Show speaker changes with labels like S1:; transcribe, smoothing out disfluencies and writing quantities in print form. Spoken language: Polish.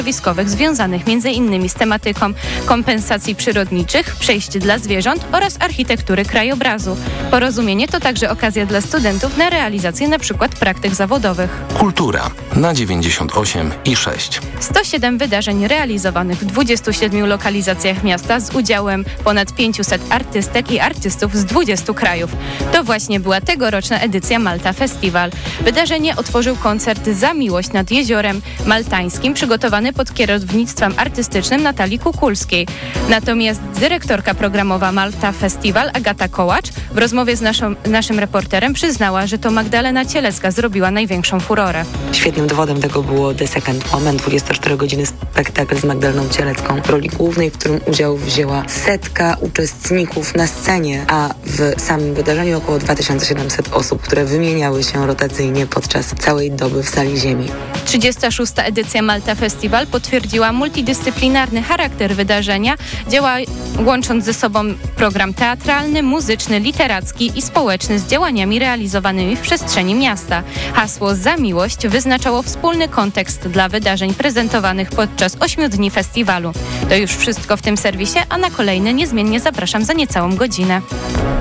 S1: wiskowych związanych m.in. z tematyką kompensacji przyrodniczych, przejść dla zwierząt oraz architektury krajobrazu. Porozumienie to także okazja dla studentów na realizację np. praktyk zawodowych.
S2: Kultura na 98,6.
S1: 107 wydarzeń realizowanych w 27 lokalizacjach miasta z udziałem ponad 500 artystek i artystów z 20 krajów. To właśnie była tegoroczna edycja Malta Festival. Wydarzenie otworzył koncert Za miłość nad jeziorem maltańskim, przygotowany pod kierownictwem artystycznym Natalii Kukulskiej. Natomiast dyrektorka programowa Malta Festival Agata Kołacz w rozmowie z naszym reporterem przyznała, że to Magdalena Cielecka zrobiła największą furorę.
S3: Świetnym dowodem tego było The Second Moment, 24 godziny spektakl z Magdaleną Cielecką w roli głównej, w którym udział wzięła 100 uczestników na scenie, a w samym wydarzeniu około 2700 osób, które wymieniały się rotacyjnie podczas całej doby w sali ziemi.
S1: 36. edycja Malta Festival potwierdziła multidyscyplinarny charakter wydarzenia, łącząc ze sobą program teatralny, muzyczny, literacki i społeczny z działaniami realizowanymi w przestrzeni miasta. Hasło Za miłość wyznaczało wspólny kontekst dla wydarzeń prezentowanych podczas 8 dni festiwalu. To już wszystko w tym serwisie, a na kolejny niezmiennie zapraszam za niecałą godzinę.